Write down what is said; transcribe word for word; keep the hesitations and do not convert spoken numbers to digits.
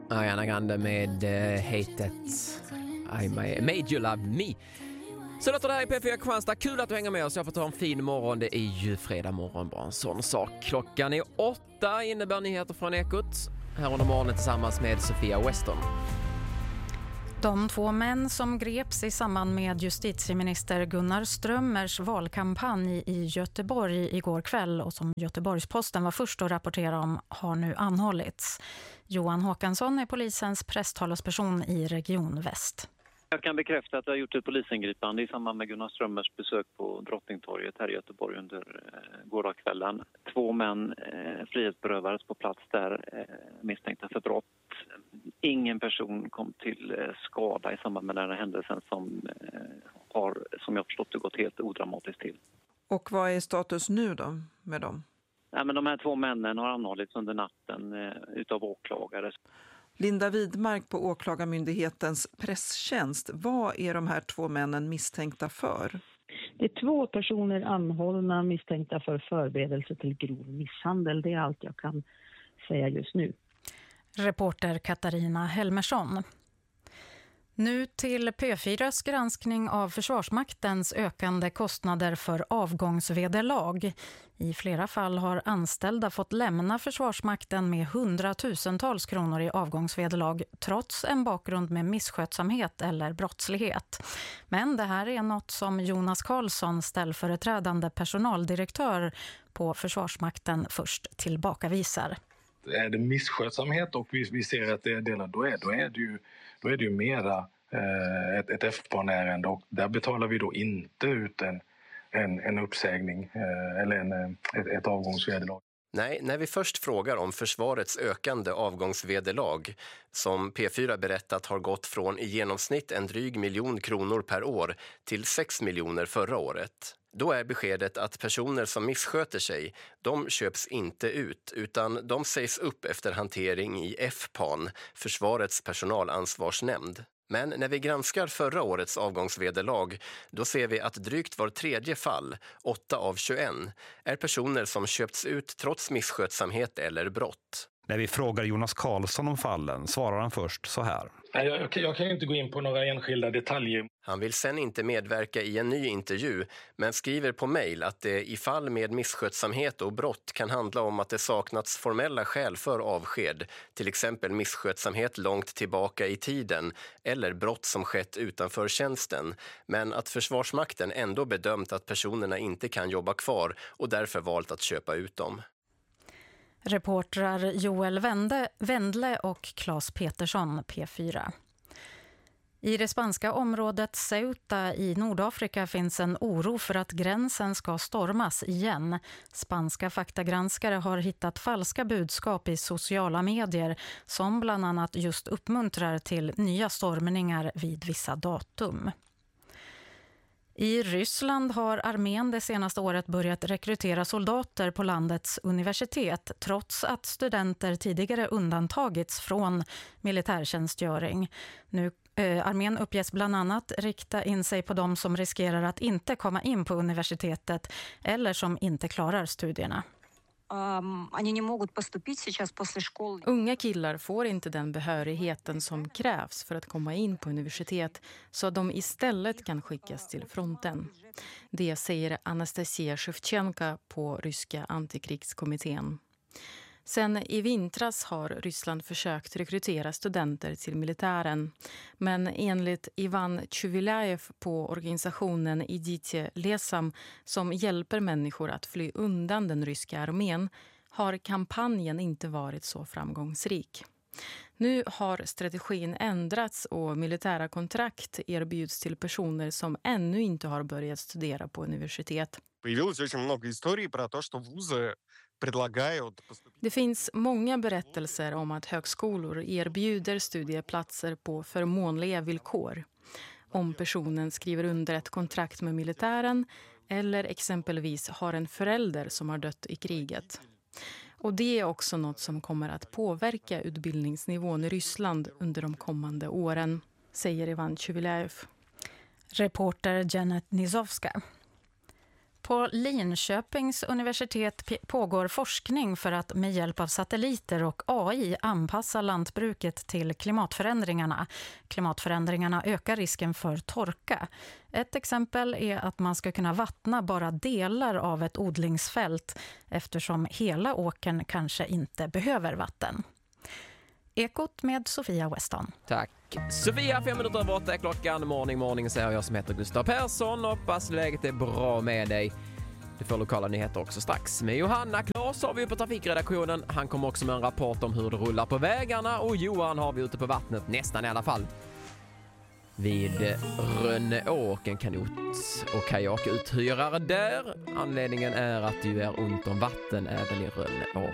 Ariana Grande med uh, Hate It I Made You Love Me. Så låter det här i P fyra Kristianstad. Kul att du hänger med oss. Jag får ta en fin morgon. Det är ju fredag morgon, bara en sån sak. Klockan är åtta, innebär nyheter från Ekot. Här under morgonen tillsammans med Sofia Weston. De två män som greps i samband med justitieminister Gunnar Strömmers valkampanj i Göteborg igår kväll och som Göteborgs-Posten var först att rapportera om har nu anhållits. Johan Håkansson är polisens presstalesperson i Region Väst. Jag kan bekräfta att jag har gjort ett polisingripande i samband med Gunnar Strömmers besök på Drottningtorget här i Göteborg under eh, gårdagskvällen. Två män eh, frihetsberövades på plats där eh, misstänkta för brott. Ingen person kom till eh, skada i samband med den här händelsen som eh, har, som jag förstått det, gått helt odramatiskt till. Och vad är status nu då med dem? Ja, men de här två männen har anhållits under natten eh, utav åklagare. Linda Widmark på Åklagarmyndighetens presstjänst. Vad är de här två männen misstänkta för? Det är två personer anhållna misstänkta för förberedelse till grov misshandel. Det är allt jag kan säga just nu. Reporter Katarina Helmersson. Nu till P fyras granskning av Försvarsmaktens ökande kostnader för avgångsvederlag. I flera fall har anställda fått lämna Försvarsmakten med hundratusentals kronor i avgångsvederlag trots en bakgrund med misskötsamhet eller brottslighet. Men det här är något som Jonas Karlsson, ställföreträdande personaldirektör på Försvarsmakten, först tillbakavisar. Är det misskötsamhet och vi, vi ser att det är delar, då är, då är det ju, då är det ju mera eh, ett, ett F-barnärende och där betalar vi då inte ut en, en, en uppsägning eh, eller en, ett, ett avgångsvederlag. Nej, när vi först frågar om försvarets ökande avgångsvederlag, som P fyra berättat har gått från i genomsnitt en dryg miljon kronor per år till sex miljoner förra året. Då är beskedet att personer som missköter sig, de köps inte ut utan de sägs upp efter hantering i F P A N, Försvarets personalansvarsnämnd. Men när vi granskar förra årets avgångsvederlag, då ser vi att drygt var tredje fall, åtta av tjugoett, är personer som köpts ut trots misskötsamhet eller brott. När vi frågar Jonas Karlsson om fallen svarar han först så här. Nej, jag, jag kan inte gå in på några enskilda detaljer. Han vill sen inte medverka i en ny intervju, men skriver på mejl att det i fall med misskötsamhet och brott kan handla om att det saknats formella skäl för avsked, till exempel misskötsamhet långt tillbaka i tiden eller brott som skett utanför tjänsten, men att Försvarsmakten ändå bedömt att personerna inte kan jobba kvar och därför valt att köpa ut dem. Reportrar Joel Wende, Wendle och Claes Petersson, P fyra. I det spanska området Ceuta i Nordafrika finns en oro för att gränsen ska stormas igen. Spanska faktagranskare har hittat falska budskap i sociala medier som bland annat just uppmuntrar till nya stormningar vid vissa datum. I Ryssland har armén det senaste året börjat rekrytera soldater på landets universitet trots att studenter tidigare undantagits från militärtjänstgöring. Nu eh, armén uppges bland annat rikta in sig på de som riskerar att inte komma in på universitetet eller som inte klarar studierna. Unga killar får inte den behörigheten som krävs för att komma in på universitet så att de istället kan skickas till fronten. Det säger Anastasia Shevchenko på ryska antikrigskommittén. Sen i vintras har Ryssland försökt rekrytera studenter till militären. Men enligt Ivan Chuvilaev på organisationen Idite Lesam som hjälper människor att fly undan den ryska armén har kampanjen inte varit så framgångsrik. Nu har strategin ändrats och militära kontrakt erbjuds till personer som ännu inte har börjat studera på universitet. Det finns många berättelser om att högskolor erbjuder studieplatser på förmånliga villkor. Om personen skriver under ett kontrakt med militären eller exempelvis har en förälder som har dött i kriget. Och det är också något som kommer att påverka utbildningsnivån i Ryssland under de kommande åren, säger Ivan Chuvilaev. Reporter Janet Nizovska. På Linköpings universitet pågår forskning för att med hjälp av satelliter och A I anpassa lantbruket till klimatförändringarna. Klimatförändringarna ökar risken för torka. Ett exempel är att man ska kunna vattna bara delar av ett odlingsfält eftersom hela åkern kanske inte behöver vatten. Ekot med Sofia Weston. Tack. Sofia, fem minuter över åtta är klockan. Morning, morning, säger jag som heter Gustav Persson. Hoppas läget är bra med dig. Du får lokala nyheter också strax. Med Johanna Klas har vi ju på trafikredaktionen. Han kommer också med en rapport om hur det rullar på vägarna. Och Johan har vi ute på vattnet, nästan i alla fall. Vid Rönneåk, en kanot- och kajakuthyrare där. Anledningen är att det är ont om vatten även i Rönneåk.